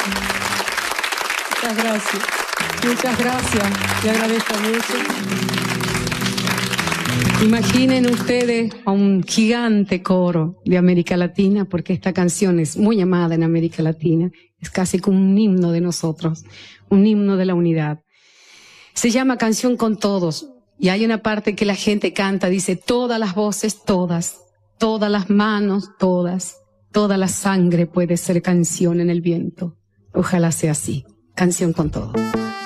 Muchas gracias. Muchas gracias. Le agradezco mucho. Imaginen ustedes a un gigante coro de América Latina, porque esta canción es muy amada en América Latina. Es casi como un himno de nosotros, un himno de la unidad. Se llama Canción con Todos. Y hay una parte que la gente canta, dice, todas las voces, todas las manos, toda la sangre puede ser canción en el viento. Ojalá sea así. Canción con Todos.